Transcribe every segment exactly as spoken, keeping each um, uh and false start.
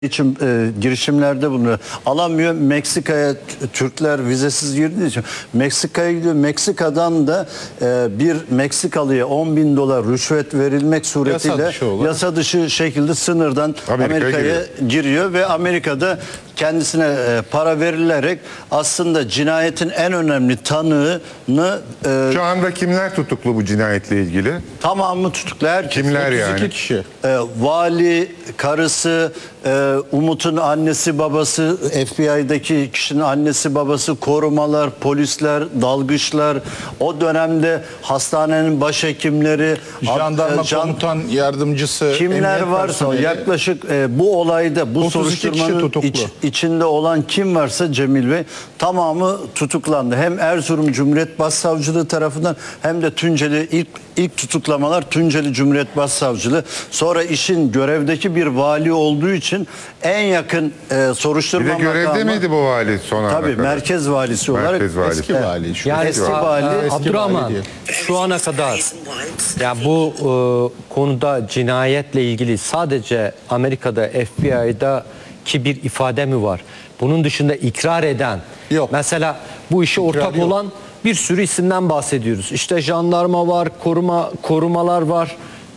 için e, girişimlerde bulunuyor. Alamıyor. Meksika'ya Türkler vizesiz girdiği için Meksika'ya gidiyor. Meksika'dan da e, bir Meksikalıya on bin dolar rüşvet verilmek suretiyle yasa dışı, yasa dışı şekilde sınırdan Amerika'ya Amerika'ya giriyor. giriyor ve Amerika'da kendisine e, para verilerek aslında cinayetin en önemli tanığını e, Şu anda kimler tutuklu bu cinayetle ilgili? tamamı tutuklu. Herkes. Kimler otuz iki yani? kişi. E, vali, karısı, e, Umut'un annesi babası, F B I'daki kişinin annesi babası, korumalar, polisler, dalgıçlar, o dönemde hastanenin başhekimleri, Jandarma e, jan- komutan yardımcısı, kimler emniyet varsa personeli. yaklaşık e, bu olayda bu otuz iki kişi soruşturmanın tutuklu. iç- içinde olan kim varsa Cemil Bey tamamı tutuklandı. Hem Erzurum Cumhuriyet Başsavcılığı tarafından hem de Tunceli ilk ilk tutuklamalar Tunceli Cumhuriyet Başsavcılığı. Sonra işin görevdeki bir vali olduğu için en yakın e, soruşturma Bir de görevde makamı- miydi bu vali son ana Tabii kadar? merkez valisi olarak. Merkez valisi. Eski vali. Şu Yani Eski sa- vali, e, eski Abdurrahman vali diye. şu ana kadar ya bu e, konuda cinayetle ilgili sadece Amerika'da F B I'da ki bir ifade mi var? Bunun dışında ikrar eden Yok. mesela bu işe ortak yok. olan bir sürü isimden bahsediyoruz. İşte jandarma var, koruma korumalar var.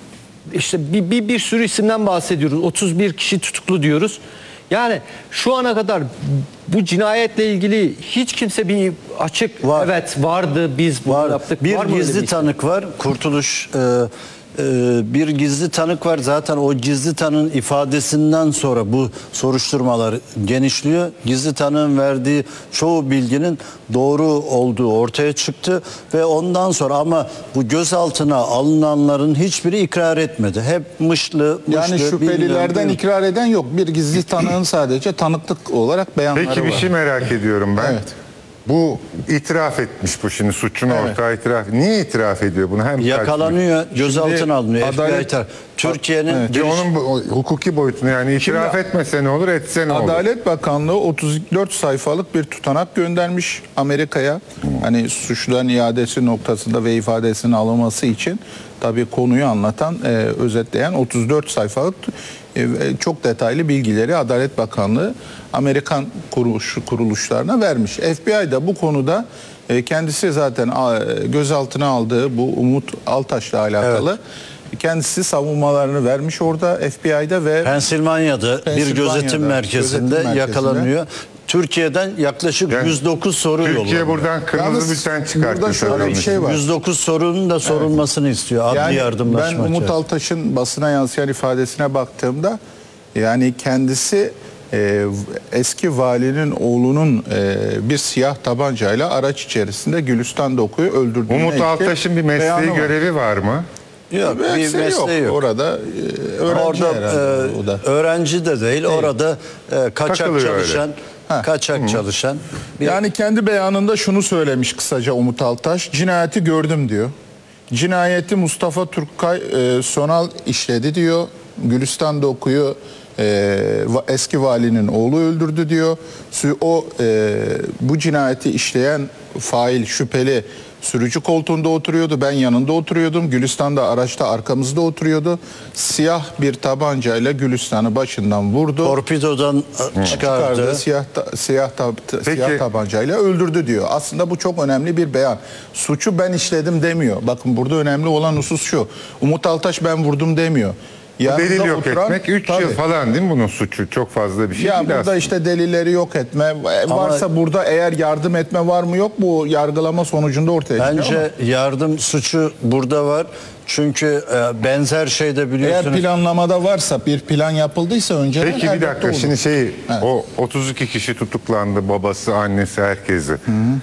İşte bir, bir, bir sürü isimden bahsediyoruz. otuz bir kişi tutuklu diyoruz. Yani şu ana kadar bu cinayetle ilgili hiç kimse bir açık Var. evet vardı biz bunu Var. yaptık. Bir Var mı öyle gizli bir isim? tanık var. Kurtuluş e, e, bir gizli tanık var. Zaten o gizli tanığın ifadesinden sonra bu soruşturmalar genişliyor. Gizli tanığın verdiği çoğu bilginin doğru olduğu ortaya çıktı ve ondan sonra ama bu gözaltına alınanların hiçbiri ikrar etmedi. Hep mışlı, mışlı. Yani şüphelilerden bilmiyorum. ikrar eden yok. Bir gizli tanığın sadece tanıklık olarak beyanları Peki bir var. şey merak ediyorum ben. Evet. Bu itiraf etmiş bu şimdi suçun Evet. ortağı itiraf. Niye itiraf ediyor bunu? Hem Yakalanıyor, gözaltına alınıyor. Adalet- F B I tar- Türkiye'nin Evet. Bir onun bu- o hukuki boyutunu yani itiraf Şimdi- etmese ne olur, etse ne olur? Adalet Bakanlığı otuz dört sayfalık bir tutanak göndermiş Amerika'ya. Hani suçluların iadesi noktasında ve ifadesinin alınması için tabii konuyu anlatan, e, özetleyen otuz dört sayfalık e, çok detaylı bilgileri Adalet Bakanlığı Amerikan kuruluş, kuruluşlarına vermiş. F B I da bu konuda e, kendisi zaten a, gözaltına aldığı bu Umut Altaş'la alakalı kendisi savunmalarını vermiş orada F B I'da ve Pensilvanya'da, bir Pensilvanya'da, gözetim merkezinde gözetim merkezinde. yakalanıyor. Türkiye'den yaklaşık Yani yüz dokuz soru Türkiye yollanıyor. buradan kırmızı Yalnız bülten çıkarttı. burada şöyle bir sanırım. şey var. yüz dokuz sorunun da sorulmasını istiyor adli Yani yardımlaşma. ben Umut içerisinde. Altaş'ın basına yansıyan ifadesine baktığımda yani kendisi e, eski valinin oğlunun e, bir siyah tabancayla araç içerisinde Gülistan Doku'yu öldürdüğüne Umut ilişkin Altaş'ın bir mesleği beyanı var. görevi var mı? Yok, bir Mesleği mesleği yok. Orada e, öğrenci Orada herhalde e, o da. öğrenci de değil, orada e, kaçak Takılıyor öyle. çalışan, Ha. kaçak çalışan. Bir, Yani kendi beyanında şunu söylemiş kısaca Umut Altaş. Cinayeti gördüm diyor. Cinayeti Mustafa Turkay e, Sonal işledi diyor. Gülistan Doku'yu e, va- eski valinin oğlu öldürdü diyor. Sü- O e, bu cinayeti işleyen fail şüpheli sürücü koltuğunda oturuyordu. Ben yanında oturuyordum. Gülistan da araçta arkamızda oturuyordu. Siyah bir tabancayla Gülistan'ı başından vurdu. torpidodan e, çıkardı. Çıkardı, siyah ta- siyah ta- siyah tabancayla öldürdü diyor. Aslında bu çok önemli bir beyan. Suçu ben işledim demiyor. Bakın burada önemli olan husus şu. Umut Altaş ben vurdum demiyor. Bu Yanında delil yok oturan- etmek üç yıl Tabii. falan değil mi bunun suçu? Çok fazla bir şey Ya değil burada aslında. işte delilleri yok etme. E, Varsa burada eğer yardım etme var mı yok bu yargılama sonucunda ortaya çıkıyor. Bence ama yardım suçu burada var. Çünkü e, benzer şeyde eğer biliyorsunuz. planlamada varsa bir plan yapıldıysa önceden Peki bir elbette dakika olur. şimdi şey Evet. o otuz iki kişi tutuklandı, babası, annesi, herkesi.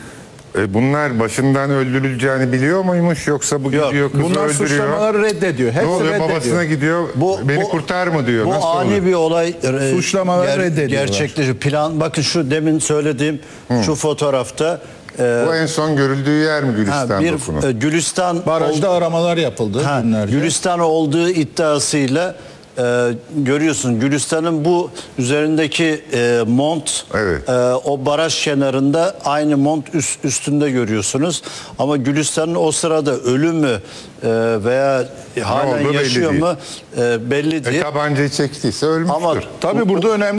E, bunlar başından öldürüleceğini biliyor muymuş yoksa bu Yok, gidiyor kızı Bunlar öldürüyor. suçlamaları reddediyor. Ne Hepsi oluyor, reddediyor. babasına gidiyor Bu- beni bu- kurtar mı diyor. Bu Nasıl ani oluyor? bir olay. e, Suçlamaları reddediyorlar. Gerçekleşiyor. Plan, bakın şu demin söylediğim şu fotoğrafta e, Bu en son görüldüğü yer mi ha, Gülistan bir Doku'nun? e, Gülistan Barajda ol- aramalar yapıldı ha, günlerce. Gülistan olduğu iddiasıyla e, görüyorsun Gülistan'ın bu üzerindeki e, mont Evet. e, o baraj kenarında aynı mont üst, üstünde görüyorsunuz. Ama Gülistan'ın o sırada ölü mü e, veya halen olduğu belli yaşıyor değil. mu e, belli E, değil. tabancayı çektiyse ölmüştür. Ama Tabii burada önemli